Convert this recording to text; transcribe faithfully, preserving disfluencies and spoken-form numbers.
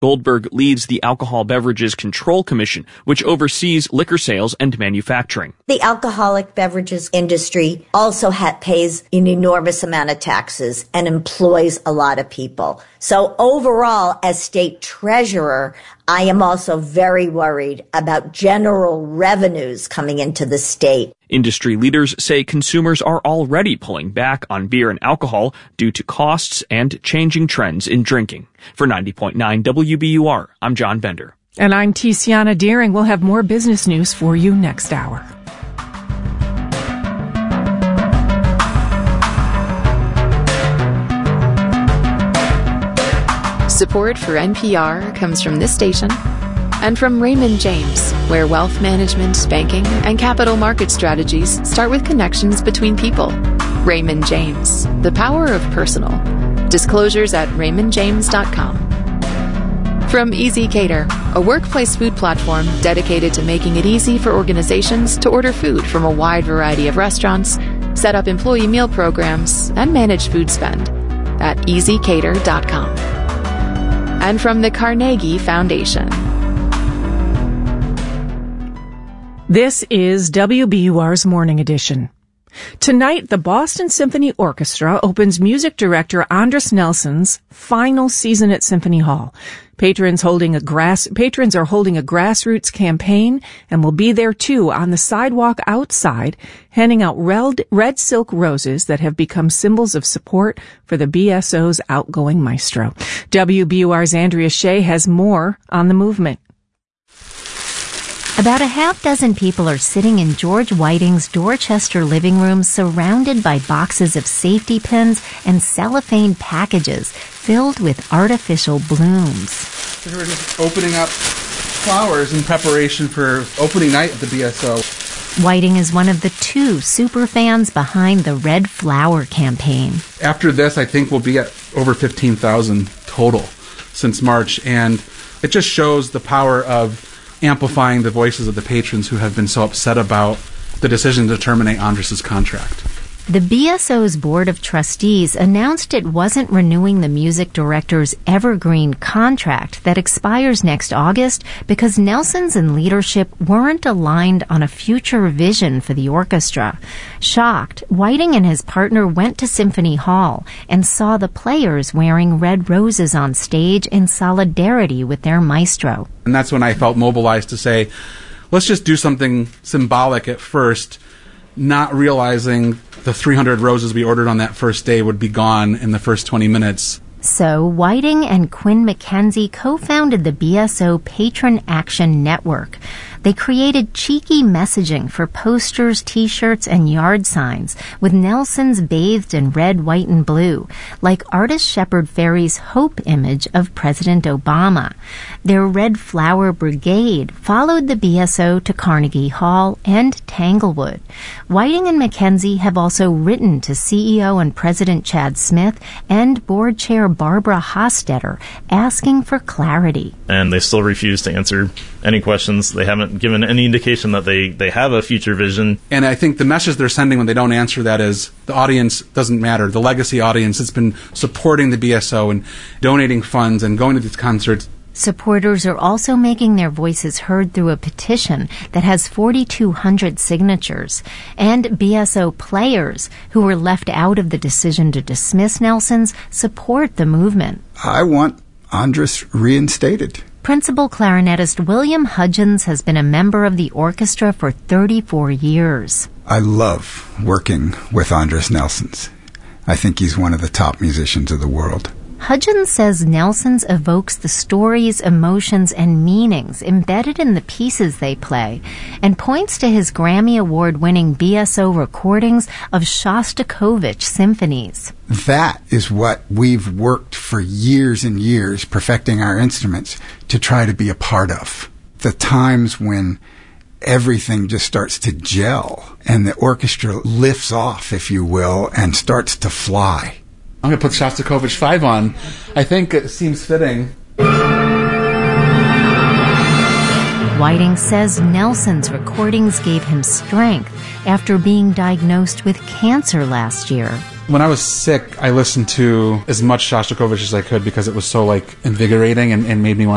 Goldberg leads the Alcohol Beverages Control Commission, which oversees liquor sales and manufacturing. The alcoholic beverages industry also ha- pays an enormous amount of taxes and employs a lot of people. So overall, as state treasurer, I am also very worried about general revenues coming into the state. Industry leaders say consumers are already pulling back on beer and alcohol due to costs and changing trends in drinking. For ninety point nine W B U R, I'm John Bender. And I'm Tiziana Deering. We'll have more business news for you next hour. Support for N P R comes from this station and from Raymond James, where wealth management, banking, and capital market strategies start with connections between people. Raymond James, the power of personal. Disclosures at raymond james dot com. From Easy Cater, a workplace food platform dedicated to making it easy for organizations to order food from a wide variety of restaurants, set up employee meal programs, and manage food spend at easy cater dot com. And from the Carnegie Foundation. This is W B U R's Morning Edition. Tonight, the Boston Symphony Orchestra opens music director Andris Nelson's final season at Symphony Hall. Patrons holding a grass, patrons are holding a grassroots campaign and will be there too on the sidewalk outside, handing out red, red silk roses that have become symbols of support for the B S O's outgoing maestro. W B U R's Andrea Shea has more on the movement. About a half dozen people are sitting in George Whiting's Dorchester living room surrounded by boxes of safety pins and cellophane packages filled with artificial blooms. We're just opening up flowers in preparation for opening night at the B S O. Whiting is one of the two superfans behind the Red Flower campaign. After this, I think we'll be at over fifteen thousand total since March, and it just shows the power of amplifying the voices of the patrons who have been so upset about the decision to terminate Andris' contract. The B S O's Board of Trustees announced it wasn't renewing the music director's evergreen contract that expires next August because Nelson's and leadership weren't aligned on a future vision for the orchestra. Shocked, Whiting and his partner went to Symphony Hall and saw the players wearing red roses on stage in solidarity with their maestro. And that's when I felt mobilized to say, let's just do something symbolic at first, not realizing the three hundred roses we ordered on that first day would be gone in the first twenty minutes. So, Whiting and Quinn McKenzie co-founded the B S O Patron Action Network. They created cheeky messaging for posters, t-shirts, and yard signs with Nelson's bathed in red, white, and blue, like artist Shepard Fairey's hope image of President Obama. Their Red Flower Brigade followed the B S O to Carnegie Hall and Tanglewood. Whiting and McKenzie have also written to C E O and President Chad Smith and Board Chair Barbara Hostetter asking for clarity. And they still refuse to answer any questions. They haven't given any indication that they, they have a future vision. And I think the message they're sending when they don't answer that is the audience doesn't matter. The legacy audience that's been supporting the B S O and donating funds and going to these concerts. Supporters are also making their voices heard through a petition that has forty-two hundred signatures. And B S O players, who were left out of the decision to dismiss Nelson's, support the movement. I want Andris reinstated. Principal clarinetist William Hudgens has been a member of the orchestra for thirty-four years. I love working with Andris Nelsons. I think he's one of the top musicians of the world. Hudgens says Nelson's evokes the stories, emotions, and meanings embedded in the pieces they play, and points to his Grammy Award-winning B S O recordings of Shostakovich symphonies. That is what we've worked for years and years, perfecting our instruments, to try to be a part of. The times when everything just starts to gel, and the orchestra lifts off, if you will, and starts to fly. I'm going to put Shostakovich five on. I think it seems fitting. Whiting says Nelson's recordings gave him strength after being diagnosed with cancer last year. When I was sick, I listened to as much Shostakovich as I could because it was so like invigorating and, and made me want